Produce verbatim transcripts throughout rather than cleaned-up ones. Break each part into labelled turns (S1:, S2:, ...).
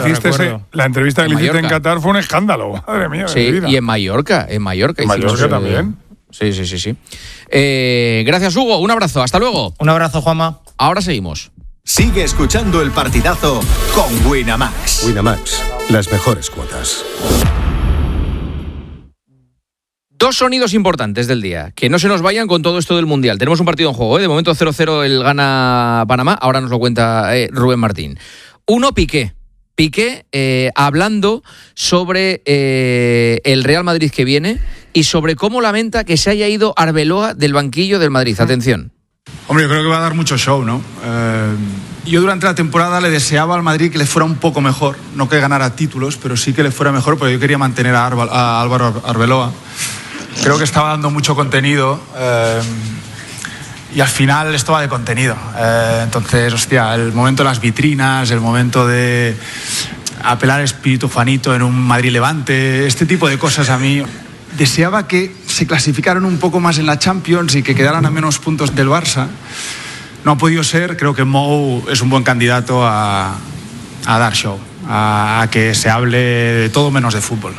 S1: hiciste ese, la entrevista que le hiciste en Qatar fue un escándalo. Madre mía.
S2: Sí, y en Mallorca, en Mallorca.
S1: En Mallorca también.
S2: Sí, sí, sí, sí. Eh, gracias, Hugo. Un abrazo. Hasta luego.
S3: Un abrazo, Juanma.
S2: Ahora seguimos.
S4: Sigue escuchando El Partidazo con Winamax.
S5: Winamax, las mejores cuotas.
S2: Dos sonidos importantes del día, que no se nos vayan con todo esto del Mundial. Tenemos un partido en juego, ¿eh? De momento cero cero el gana Panamá, ahora nos lo cuenta eh, Rubén Martín. Uno, Piqué. Piqué eh, hablando sobre eh, el Real Madrid que viene y sobre cómo lamenta que se haya ido Arbeloa del banquillo del Madrid. Atención.
S6: Hombre, yo creo que va a dar mucho show, ¿no? Eh, yo durante la temporada le deseaba al Madrid que le fuera un poco mejor, no que ganara títulos, pero sí que le fuera mejor, porque yo quería mantener a, Arba, a Álvaro Arbeloa. Creo que estaba dando mucho contenido eh, y al final esto va de contenido. Eh, entonces, hostia, el momento de las vitrinas, el momento de apelar espíritu fanito en un Madrid-Levante, este tipo de cosas a mí... Deseaba que se clasificaran un poco más en la Champions y que quedaran a menos puntos del Barça. No ha podido ser. Creo que Mou es un buen candidato a, a dar show, a, a que se hable de todo menos de fútbol.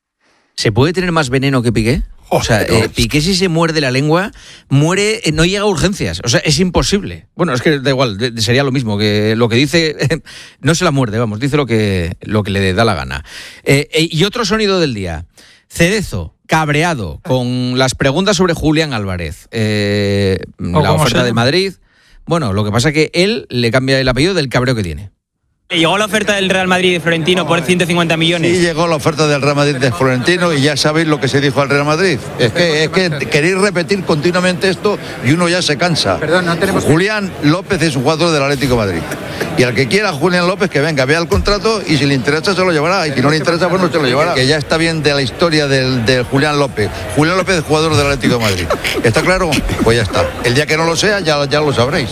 S2: ¿Se puede tener más veneno que Piqué? O sea, eh, Piqué si se muerde la lengua, muere, eh, no llega a urgencias. O sea, es imposible. Bueno, es que da igual, de, de, sería lo mismo, que lo que dice, eh, no se la muerde, vamos, dice lo que, lo que le da la gana. Eh, eh, y otro sonido del día. Cerezo, cabreado con las preguntas sobre Julián Álvarez, eh, la oferta de Madrid. Bueno, lo que pasa es que él le cambia el apellido del cabreo que tiene.
S7: ¿Llegó la oferta del Real Madrid de Florentino por ciento cincuenta millones?
S8: Sí, llegó la oferta del Real Madrid de Florentino y ya sabéis lo que se dijo al Real Madrid. Es que, es que queréis repetir continuamente esto y uno ya se cansa. Perdón, no tenemos... Julián López es un jugador del Atlético de Madrid. Y al que quiera Julián López que venga, vea el contrato y si le interesa se lo llevará. Y si no le interesa, pues no se lo llevará. Que ya está bien de la historia del, del Julián López. Julián López es jugador del Atlético de Madrid. ¿Está claro? Pues ya está. El día que no lo sea, ya, ya lo sabréis.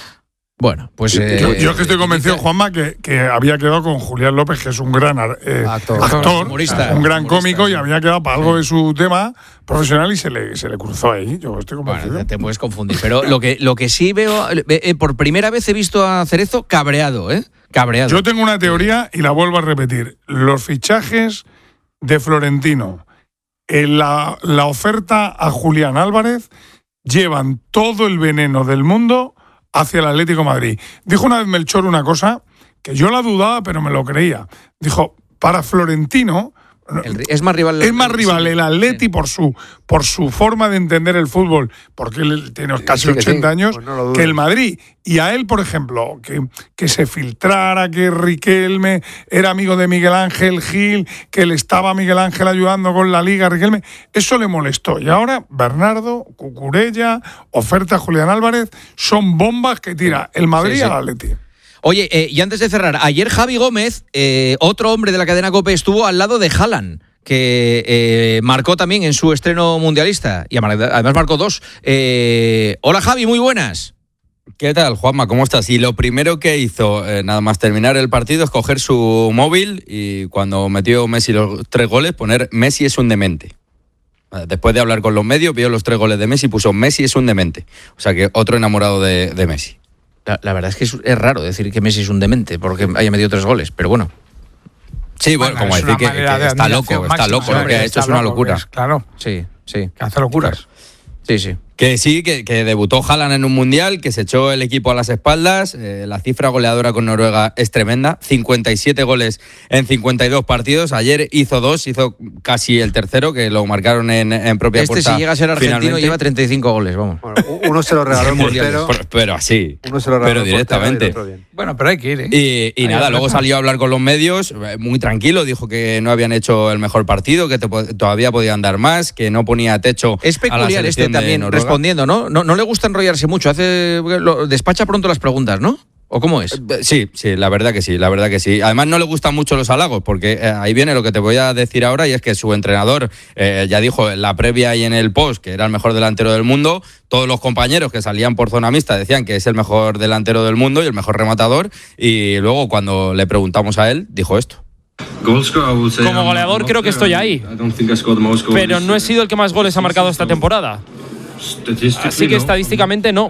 S2: Bueno, pues... Eh,
S1: yo, yo es que estoy convencido, Juanma, que, que había quedado con Julián López, que es un gran eh, actor, actor humorista, un gran humorista, cómico, y había quedado para algo de su tema profesional y se le, se le cruzó ahí. Yo estoy convencido.
S2: Bueno, te puedes confundir. Pero lo que, lo que sí veo... Eh, por primera vez he visto a Cerezo cabreado, ¿eh? Cabreado.
S1: Yo tengo una teoría y la vuelvo a repetir. Los fichajes de Florentino, en la, la oferta a Julián Álvarez, llevan todo el veneno del mundo hacia el Atlético de Madrid. Dijo una vez Melchor una cosa que yo la dudaba, pero me lo creía. Dijo, para Florentino...
S2: El, es más rival,
S1: es más rival el Atleti por su, por su forma de entender el fútbol, porque él tiene casi sí, ochenta sí. años, pues no que el Madrid. Y a él, por ejemplo, que, que se filtrara que Riquelme era amigo de Miguel Ángel Gil, que le estaba Miguel Ángel ayudando con la Liga, Riquelme, eso le molestó. Y ahora Bernardo, Cucurella, oferta Julián Álvarez, son bombas que tira el Madrid sí, sí. al Atleti.
S2: Oye, eh, y antes de cerrar, ayer Javi Gómez, eh, otro hombre de la cadena COPE, estuvo al lado de Haaland, que eh, marcó también en su estreno mundialista, y además marcó dos. Eh, hola Javi, muy buenas.
S9: ¿Qué tal, Juanma? ¿Cómo estás? Y lo primero que hizo, eh, nada más terminar el partido, es coger su móvil y cuando metió Messi los tres goles, poner Messi es un demente. Después de hablar con los medios, vio los tres goles de Messi y puso Messi es un demente. O sea que otro enamorado de, de Messi.
S2: La, la verdad es que es, es raro decir que Messi es un demente porque haya metido tres goles, pero bueno.
S9: Sí, bueno, bueno como decir que, que de está loco, máxima, está loco, lo que ha hecho es una loco, locura.
S1: Pues, claro.
S2: Sí, sí.
S1: Que hace locuras.
S2: Sí, sí.
S9: Que sí, que, que debutó Haaland en un mundial, que se echó el equipo a las espaldas. Eh, la cifra goleadora con Noruega es tremenda. cincuenta y siete goles en cincuenta y dos partidos. Ayer hizo dos, hizo casi el tercero, que lo marcaron en, en propia
S2: este,
S9: puerta.
S2: Este, si llega a ser argentino,
S9: finalmente.
S2: lleva treinta y cinco goles, vamos.
S10: Bueno, uno se lo regaló el portero.
S9: Pero, pero así,
S10: uno se lo regaló
S9: pero directamente.
S1: Bueno, pero hay que ir, ¿eh?
S9: Y, y nada, luego salió a hablar con los medios, muy tranquilo, dijo que no habían hecho el mejor partido, que te, todavía podían dar más, que no ponía techo.
S2: Es peculiar este también, respondiendo, ¿no? ¿no? No le gusta enrollarse mucho, hace lo, despacha pronto las preguntas, ¿no? ¿O cómo es?
S9: Sí, sí, la verdad que sí, la verdad que sí. Además no le gustan mucho los halagos, porque eh, ahí viene lo que te voy a decir ahora, y es que su entrenador eh, ya dijo en la previa y en el post que era el mejor delantero del mundo. Todos los compañeros que salían por zona mixta decían que es el mejor delantero del mundo y el mejor rematador, y luego cuando le preguntamos a él, dijo esto.
S11: Como goleador creo que estoy ahí, pero no he sido el que más goles ha marcado esta temporada. Así que estadísticamente no.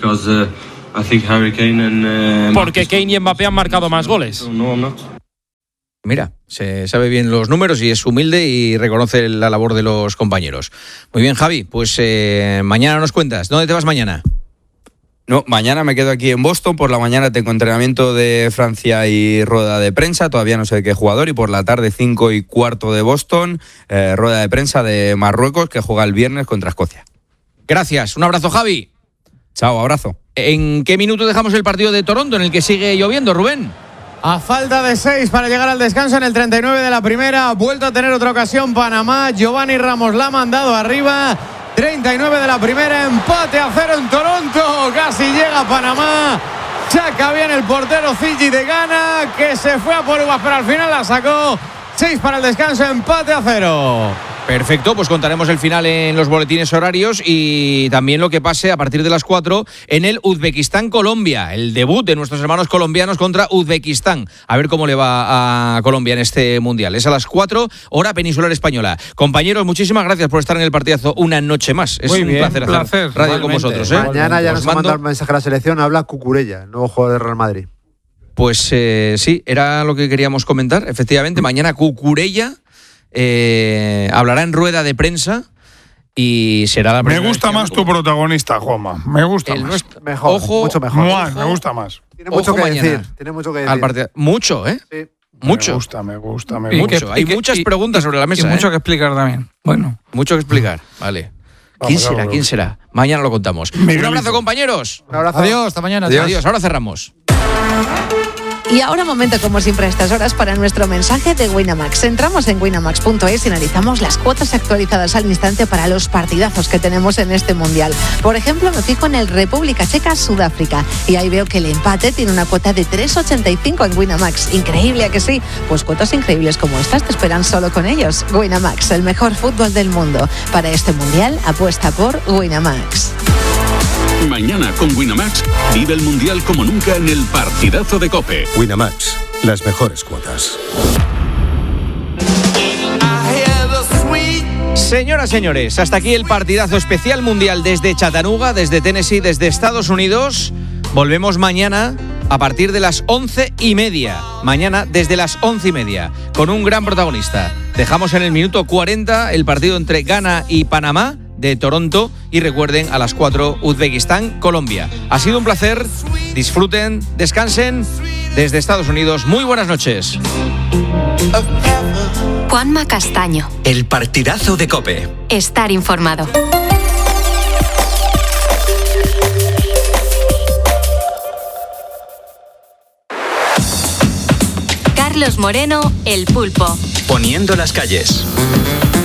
S11: Porque Kane y Mbappé han marcado más goles.
S2: Mira, se sabe bien los números y es humilde y reconoce la labor de los compañeros. Muy bien, Javi, pues eh, mañana nos cuentas. ¿Dónde te vas mañana?
S9: No, mañana me quedo aquí en Boston. Por la mañana tengo entrenamiento de Francia y rueda de prensa. Todavía no sé de qué jugador. Y por la tarde, cinco y cuarto de Boston, eh, rueda de prensa de Marruecos, que juega el viernes contra Escocia.
S2: Gracias. Un abrazo, Javi.
S9: Chao, abrazo.
S2: ¿En qué minuto dejamos el partido de Toronto en el que sigue lloviendo, Rubén?
S3: A falta de seis para llegar al descanso en el treinta y nueve de la primera. Ha vuelto a tener otra ocasión Panamá. Giovanni Ramos la ha mandado arriba. treinta y nueve de la primera, empate a cero en Toronto. Casi llega Panamá. Saca bien el portero Fiji de Ghana, que se fue a por uvas, pero al final la sacó. seis para el descanso, empate a cero.
S2: Perfecto, pues contaremos el final en los boletines horarios y también lo que pase a partir de las cuatro en el Uzbekistán-Colombia, el debut de nuestros hermanos colombianos contra Uzbekistán. A ver cómo le va a Colombia en este Mundial. Es a las cuatro, hora peninsular española. Compañeros, muchísimas gracias por estar en el partidazo una noche más. Es
S1: Muy
S2: un
S1: bien,
S2: placer hacer
S1: placer.
S2: radio Igualmente. Con vosotros. ¿eh?
S10: Mañana ya
S2: Os
S10: nos
S2: mando...
S10: ha mandado el mensaje a la selección, habla Cucurella, nuevo jugador de Real Madrid.
S2: Pues eh, sí, era lo que queríamos comentar. Efectivamente, mañana Cucurella eh, hablará en rueda de prensa y será la primera.
S1: Me gusta más tu protagonista, Juanma. Me gusta
S2: El
S1: más.
S2: nuestro-
S10: Mejor,
S2: Ojo,
S10: mucho mejor.
S1: Mua,
S2: ojo.
S1: me gusta más.
S10: Tiene mucho
S2: Ojo
S10: que
S2: mañana.
S10: decir. Tiene mucho que
S2: Al
S10: decir.
S2: partido. Mucho, ¿eh?
S10: Sí.
S2: Mucho.
S1: Me gusta, me gusta, me
S12: Y
S1: gusta.
S2: Mucho. Hay
S12: y que-
S2: muchas
S12: y-
S2: preguntas sobre la mesa.
S12: Y mucho
S2: ¿eh?
S12: que explicar también. Bueno.
S2: Mucho que explicar. Vale.
S1: Vamos,
S2: ¿Quién será?
S1: vamos,
S2: ¿Quién
S1: vamos.
S2: será? Mañana lo contamos.
S1: Miguelito.
S2: Un abrazo, compañeros.
S10: Un abrazo.
S12: Adiós, hasta mañana.
S2: Adiós. Ahora cerramos.
S13: Y ahora momento, como siempre a estas horas, para nuestro mensaje de Winamax. Entramos en winamax punto es y analizamos las cuotas actualizadas al instante para los partidazos que tenemos en este Mundial. Por ejemplo, me fijo en el República Checa-Sudáfrica y ahí veo que el empate tiene una cuota de tres ochenta y cinco en Winamax. Increíble, ¿a que sí? Pues cuotas increíbles como estas te esperan solo con ellos. Winamax, el mejor fútbol del mundo. Para este Mundial, apuesta por Winamax.
S14: Mañana con Winamax, vive el Mundial como nunca en el partidazo de COPE.
S5: Winamax, las mejores cuotas.
S2: Señoras, señores, hasta aquí el partidazo especial mundial desde Chattanooga, desde Tennessee, desde Estados Unidos. Volvemos mañana a partir de las once y media. Mañana desde las once y media, con un gran protagonista. Dejamos en el minuto cuarenta el partido entre Ghana y Panamá de Toronto y recuerden a las cuatro Uzbekistán, Colombia. Ha sido un placer, disfruten, descansen desde Estados Unidos. Muy buenas noches.
S15: Juanma Castaño.
S4: El partidazo de COPE.
S15: Estar informado. Carlos Moreno, El Pulpo.
S4: Poniendo las calles.